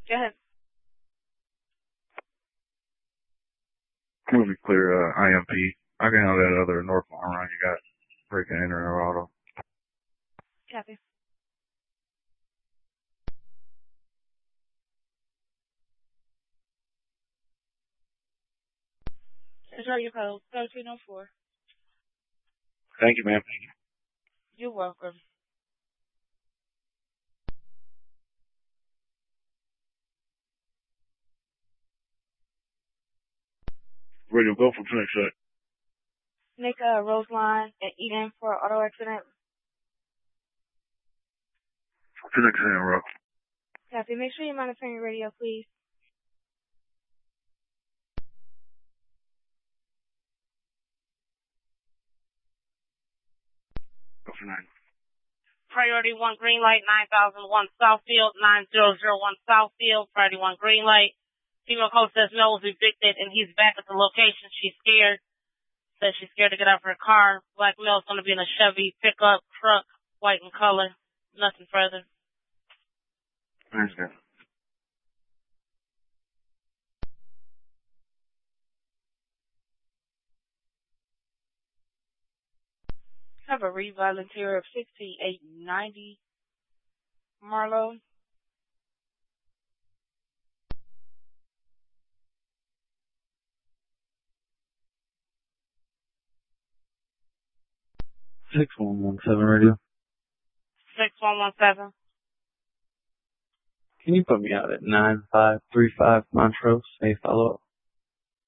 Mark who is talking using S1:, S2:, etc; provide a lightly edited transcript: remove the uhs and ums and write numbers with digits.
S1: Go ahead.
S2: Movie clear, IMP. I can have that other northbound run you got breaking in or auto.
S1: Copy. Enjoy your code, 1304.
S2: Thank you, ma'am. Thank you.
S1: You're welcome.
S2: Radio, go for clinic set.
S1: Nick Roseline at Eden for auto accident.
S2: Clinic set, Rock.
S1: Copy. Make sure you monitor your radio, please.
S2: Go for 9.
S3: Priority 1 green light, 9001 Southfield, 9001 Southfield, priority 1 green light. Female coach says no was evicted and he's back at the location. She's scared. Says she's scared to get out of her car. Black male's going to be in a Chevy pickup truck, white in color. Nothing further.
S2: Thanks, man.
S1: Have a re-volunteer of 6890 Marlowe.
S4: Six 117 radio.
S3: 6117.
S4: Can you put me out at 9535 Montrose? A follow-up.